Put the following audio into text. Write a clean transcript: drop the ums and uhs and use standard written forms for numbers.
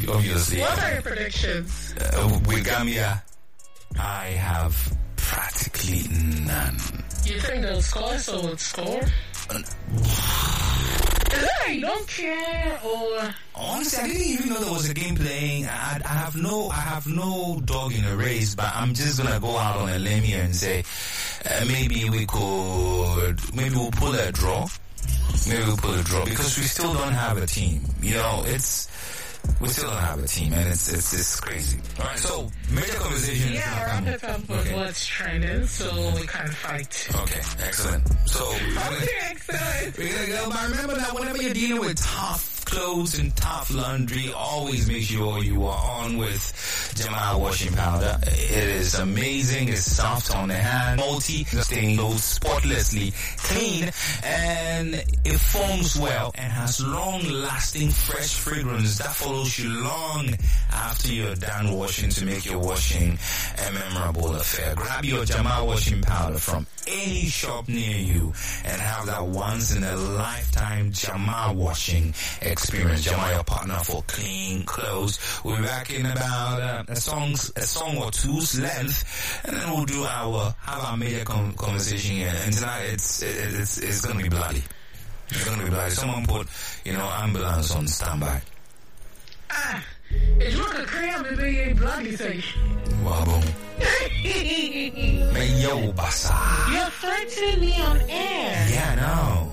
obviously. What are your predictions? With Gambia, I have practically none. You think they'll score, so we'll score? Is that you don't care, or honestly, I didn't even know there was a game playing. I have no dog in the race, but I'm just gonna go out on a limb here and say maybe we'll pull a draw. Maybe we'll pull a draw because we still don't have a team. You know, we still don't have a team, and it's crazy. All right, so major conversation. Yeah, wrap it up with what's trending, so we can fight. Okay, excellent. So Excellent. we're gonna go. But remember that whenever you're dealing with tough clothes and tough laundry, always make sure you are on with Jamal washing powder. It is amazing. It's soft on the hand, multi-stain clothes spotlessly clean, and it foams well and has long-lasting fresh fragrance that follows you long after you're done washing to make your washing a memorable affair. Grab your Jamal washing powder from any shop near you and have that once-in-a-lifetime Jamal washing experience. Jamal, your partner for clean clothes. We'll be back in about a song or two's length, and then we'll have our major conversation here. And tonight it's gonna be bloody. It's gonna be bloody. Someone put, ambulance on standby. It's not a crime, maybe a bloody thing. Wabo. Yo, basa. You're threatening me on air. Yeah, I know.